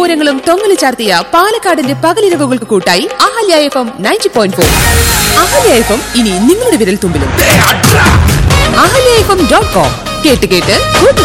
പൂരങ്ങളും തൊങ്ങലു ചാർത്തിയ പാലക്കാടിന്റെ പകലിരവുകൾക്ക് കൂട്ടായി അഹല്യ FM 90.4. അഹല്യ FM ഇനി നിങ്ങളുടെ വിരൽ തുമ്പിലും. ahalyafm.com കേട്ട് കേട്ട്